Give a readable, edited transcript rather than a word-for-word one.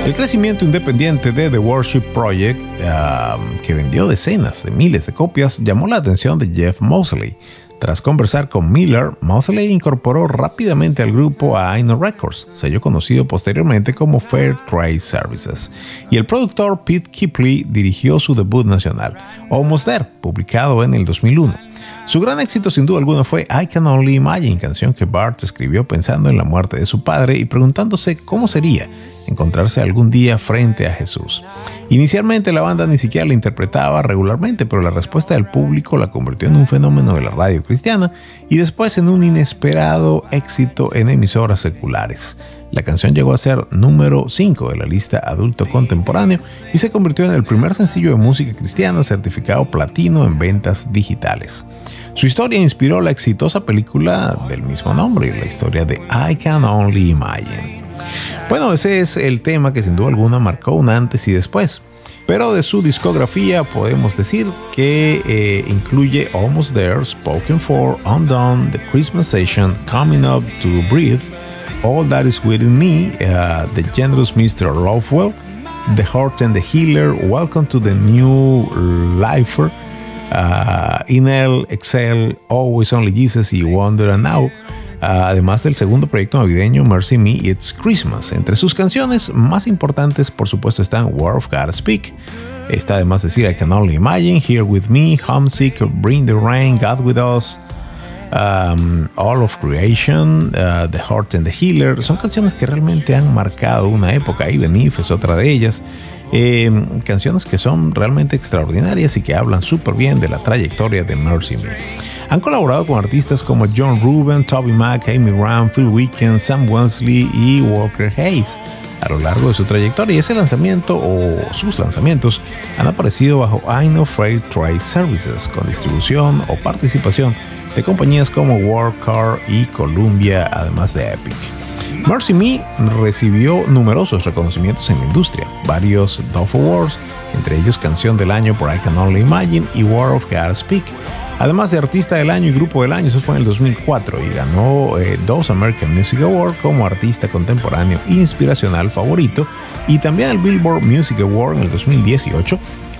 El crecimiento independiente de The Worship Project, que vendió decenas de miles de copias, llamó la atención de Jeff Moseley. Tras conversar con Miller, Moseley incorporó rápidamente al grupo a Aino Records, sello conocido posteriormente como Fair Trade Services, y el productor Pete Kipley dirigió su debut nacional, Almost There, publicado en el 2001. Su gran éxito sin duda alguna fue I Can Only Imagine, canción que Bart escribió pensando en la muerte de su padre y preguntándose cómo sería encontrarse algún día frente a Jesús. Inicialmente la banda ni siquiera la interpretaba regularmente, pero la respuesta del público la convirtió en un fenómeno de la radio cristiana y después en un inesperado éxito en emisoras seculares. La canción llegó a ser número 5 de la lista adulto contemporáneo y se convirtió en el primer sencillo de música cristiana certificado platino en ventas digitales. Su historia inspiró la exitosa película del mismo nombre, la historia de I Can Only Imagine. Bueno, ese es el tema que sin duda alguna marcó un antes y después. Pero de su discografía podemos decir que incluye Almost There, Spoken For, Undone, The Christmas Station, Coming Up to Breathe, All That Is Within Me, The Generous Mr. Lovewell, The Heart and the Healer, Welcome to the New Lifer, Inhale, Exhale, Always Only Jesus y Wonder and Now, además del segundo proyecto navideño Mercy Me, It's Christmas. Entre sus canciones más importantes, por supuesto, están Word of God Speak. Está además decir I Can Only Imagine, Here With Me, Homesick, Bring the Rain, God With Us, All of Creation, The Heart and the Healer. Son canciones que realmente han marcado una época. Even If es otra de ellas. Canciones que son realmente extraordinarias y que hablan súper bien de la trayectoria de Mercy Me. Han colaborado con artistas como John Reuben, Toby Mac, Amy Grant, Phil Weekend, Sam Wellesley y Walker Hayes a lo largo de su trayectoria, y ese lanzamiento o sus lanzamientos han aparecido bajo Aino Fair Trade Services con distribución o participación de compañías como Warcar y Columbia, además de Epic. Mercy Me recibió numerosos reconocimientos en la industria, varios Dove Awards, entre ellos Canción del Año por I Can Only Imagine y Word of God Speak, además de Artista del Año y Grupo del Año. Eso fue en el 2004 y ganó 2 American Music Awards como Artista Contemporáneo Inspiracional Favorito y también el Billboard Music Award en el 2018